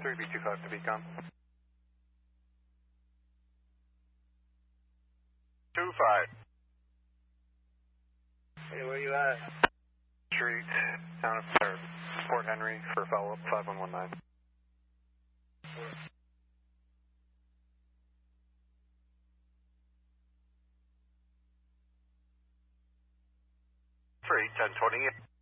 3B25 to Beacon. 25. Hey, where you at? Street, town of Fort Henry for follow-up 5119. Three 1020.